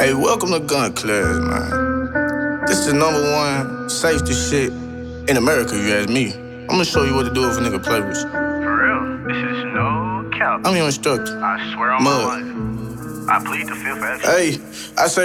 Hey, welcome to Gun Class, man. This is the #1 safety shit in America, you ask me. I'm gonna show you what to do if a nigga play with you. For real, this is no cap. I'm your instructor. I swear on my life. I plead the fifth, actually. Hey, I say